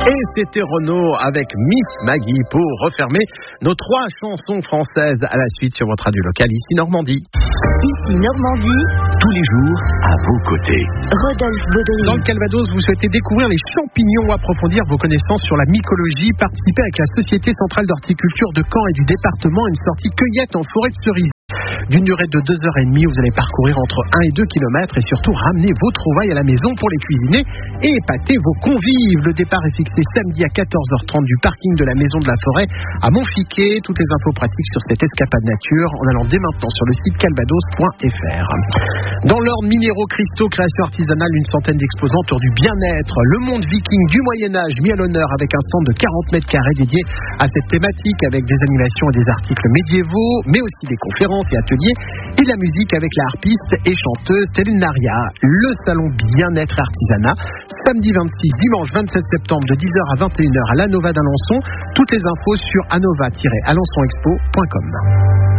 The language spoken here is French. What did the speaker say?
Et c'était Renaud avec Miss Maggie pour refermer nos 3 chansons françaises à la suite sur votre radio locale ici Normandie. Ici Normandie, tous les jours à vos côtés. Rodolphe Baudry. Dans le Calvados, vous souhaitez découvrir les champignons ou approfondir vos connaissances sur la mycologie, participez avec la Société Centrale d'Horticulture de Caen et du département à une sortie cueillette en forêt de cerisier. D'une durée de 2h30, vous allez parcourir entre 1 et 2 km et surtout ramener vos trouvailles à la maison pour les cuisiner et épater vos convives. Le départ est fixé samedi à 14h30 du parking de la Maison de la Forêt à Montfiquet. Toutes les infos pratiques sur cette escapade nature en allant dès maintenant sur le site calvados.fr. Dans l'ordre minéraux, cristaux, création artisanale, une centaine d'exposants autour du bien-être. Le monde viking du Moyen-Âge mis à l'honneur avec un stand de 40 mètres carrés dédié à cette thématique avec des animations et des articles médiévaux, mais aussi des conférences et ateliers et de la musique avec la harpiste et chanteuse Céline Naria. Le salon bien-être artisanat, samedi 26, dimanche 27 septembre de 10h à 21h à l'Anova d'Alençon. Toutes les infos sur anova-alençonexpo.com.